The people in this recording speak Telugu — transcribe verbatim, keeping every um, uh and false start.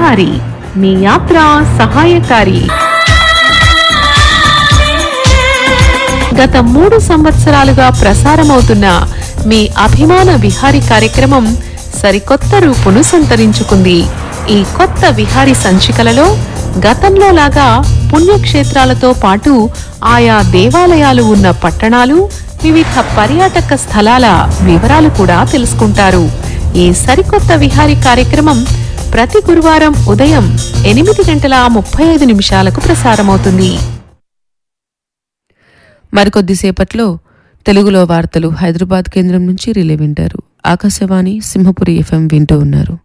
విహారీ, మీ యాత్ర సహాయకారి. గత మూడు సంవత్సరాలుగా ప్రసారమవుతున్న మీ అభిమాన విహారీ కార్యక్రమం సరికొత్త రూపును సంతరించుకుంది. ఈ కొత్త విహారీ సంచికలలో గతంలో లాగా పుణ్యక్షేత్రాలతో పాటు ఆయా దేవాలయాలు ఉన్న పట్టణాలు, వివిధ పర్యాటక స్థలాల వివరాలు కూడా తెలుసుకుంటారు. ఈ సరికొత్త విహారీ కార్యక్రమం ప్రతి గురువారం ఉదయం ఎనిమిది గంటల ముప్పై ఐదు నిమిషాలకు ప్రసారమవుతుంది. మరికొద్దిసేపట్లో తెలుగులో వార్తలు హైదరాబాద్ కేంద్రం నుంచి రిలే వింటారు. ఆకాశవాణి సింహపురి ఎఫ్ఎం వింటూ ఉన్నారు.